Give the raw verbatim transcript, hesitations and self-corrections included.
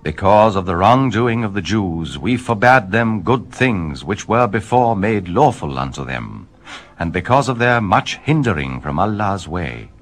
Because of the wrongdoing of the Jews, we forbade them good things which were before made lawful unto them, and because of their much hindering from Allah's way.